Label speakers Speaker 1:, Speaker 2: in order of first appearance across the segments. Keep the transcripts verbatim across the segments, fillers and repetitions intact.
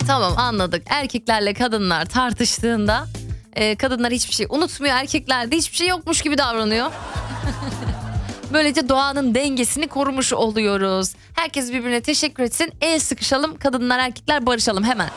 Speaker 1: tamam anladık. Erkeklerle kadınlar tartıştığında e, kadınlar hiçbir şey unutmuyor. Erkekler de hiçbir şey yokmuş gibi davranıyor. Böylece doğanın dengesini korumuş oluyoruz. Herkes birbirine teşekkür etsin. El sıkışalım, kadınlar erkekler barışalım hemen.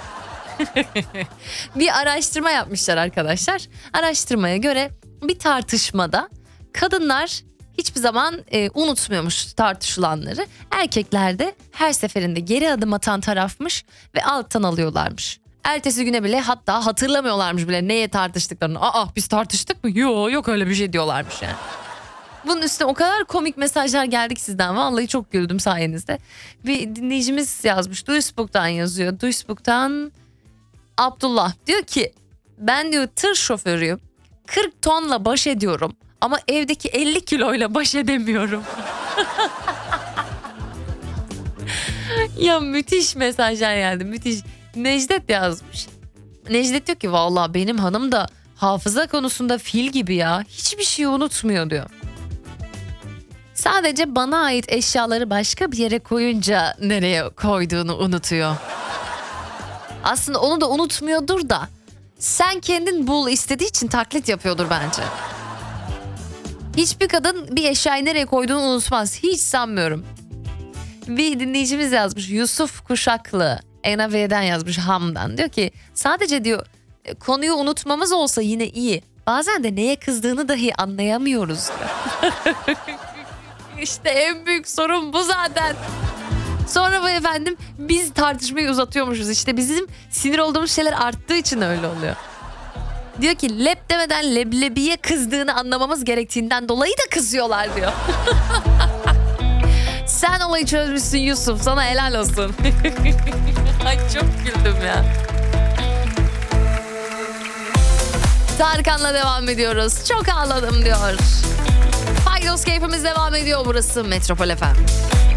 Speaker 1: Bir araştırma yapmışlar arkadaşlar. Araştırmaya göre bir tartışmada kadınlar hiçbir zaman e, unutmuyormuş tartışılanları. Erkekler de her seferinde geri adım atan tarafmış ve alttan alıyorlarmış. Ertesi güne bile hatta hatırlamıyorlarmış bile neye tartıştıklarını. Aa biz tartıştık mı? Yok yok öyle bir şey diyorlarmış yani. Bunun üstüne o kadar komik mesajlar geldik sizden. Vallahi çok güldüm sayenizde. Bir dinleyicimiz yazmış. Duisburg'dan yazıyor. Duisburg'dan Abdullah. Diyor ki ben diyor tır şoförüyüm. kırk tonla baş ediyorum. Ama evdeki elli kiloyla baş edemiyorum. Ya müthiş mesajlar geldi. Müthiş. Necdet yazmış. Necdet diyor ki vallahi benim hanım da hafıza konusunda fil gibi ya. Hiçbir şey unutmuyor diyor. Sadece bana ait eşyaları başka bir yere koyunca nereye koyduğunu unutuyor. Aslında onu da unutmuyordur da sen kendin bul istediği için taklit yapıyordur bence. Hiçbir kadın bir eşyayı nereye koyduğunu unutmaz. Hiç sanmıyorum. Bir dinleyicimiz yazmış. Yusuf Kuşaklı. Enave'den yazmış Ham'dan. Diyor ki sadece diyor konuyu unutmamız olsa yine iyi. Bazen de neye kızdığını dahi anlayamıyoruz. İşte en büyük sorun bu zaten. Sonra bu efendim biz tartışmayı uzatıyormuşuz. İşte bizim sinir olduğumuz şeyler arttığı için öyle oluyor. Diyor ki lep demeden leblebiye kızdığını anlamamız gerektiğinden dolayı da kızıyorlar diyor. Sen olayı çözmüşsün Yusuf, sana helal olsun. Ay çok güldüm ya. Tarkan'la devam ediyoruz. Çok ağladım diyor. Paydos keyfimiz devam ediyor, burası Metropol F M.